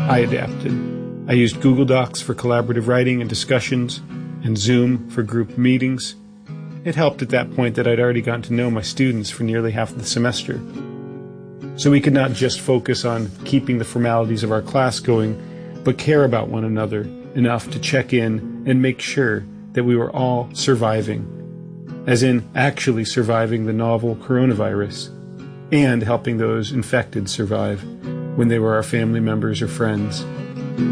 I adapted. I used Google Docs for collaborative writing and discussions, and Zoom for group meetings. It helped at that point that I'd already gotten to know my students for nearly half the semester. So we could not just focus on keeping the formalities of our class going, but care about one another enough to check in and make sure that we were all surviving, as in actually surviving the novel coronavirus, and helping those infected survive when they were our family members or friends.